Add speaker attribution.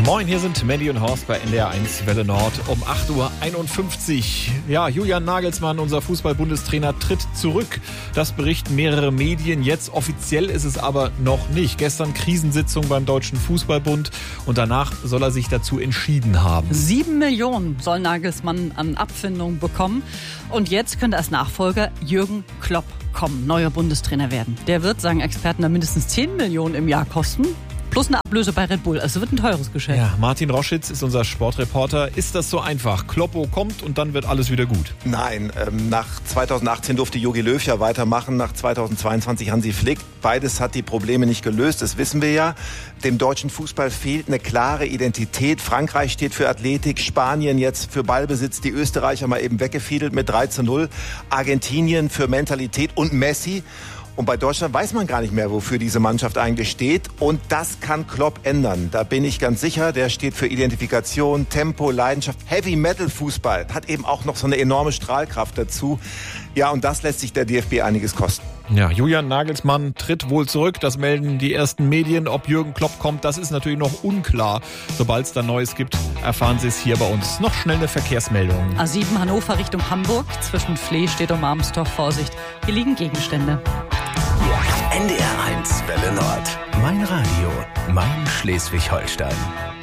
Speaker 1: Moin, hier sind Mandy und Horst bei NDR1 Welle Nord um 8.51 Uhr. Ja, Julian Nagelsmann, unser Fußball-Bundestrainer, tritt zurück. Das berichten mehrere Medien. Jetzt offiziell ist es aber noch nicht. Gestern Krisensitzung beim Deutschen Fußballbund und danach soll er sich dazu entschieden haben.
Speaker 2: 7 Millionen soll Nagelsmann an Abfindung bekommen. Und jetzt könnte als Nachfolger Jürgen Klopp kommen, neuer Bundestrainer werden. Der wird, sagen Experten, da mindestens 10 Millionen im Jahr kosten. Plus eine Ablöse bei Red Bull. Also wird ein teures Geschäft.
Speaker 1: Ja, Martin Roschitz ist unser Sportreporter. Ist das so einfach? Kloppo kommt und dann wird alles wieder gut?
Speaker 3: Nein, nach 2018 durfte Jogi Löw ja weitermachen, nach 2022 Hansi Flick. Beides hat die Probleme nicht gelöst, das wissen wir ja. Dem deutschen Fußball fehlt eine klare Identität. Frankreich steht für Athletik, Spanien jetzt für Ballbesitz, die Österreicher mal eben weggefiedelt mit 3:0. Argentinien für Mentalität und Messi. Und bei Deutschland weiß man gar nicht mehr, wofür diese Mannschaft eigentlich steht. Und das kann Klopp ändern. Da bin ich ganz sicher. Der steht für Identifikation, Tempo, Leidenschaft. Heavy-Metal-Fußball hat eben auch noch so eine enorme Strahlkraft dazu. Ja, und das lässt sich der DFB einiges kosten.
Speaker 1: Ja, Julian Nagelsmann tritt wohl zurück. Das melden die ersten Medien. Ob Jürgen Klopp kommt, das ist natürlich noch unklar. Sobald es da Neues gibt, erfahren Sie es hier bei uns. Noch schnell eine Verkehrsmeldung.
Speaker 2: A7 Hannover Richtung Hamburg. Zwischen Flehstedt und Marmstorf. Vorsicht, hier liegen Gegenstände.
Speaker 4: NDR1 Welle Nord. Mein Radio, mein Schleswig-Holstein.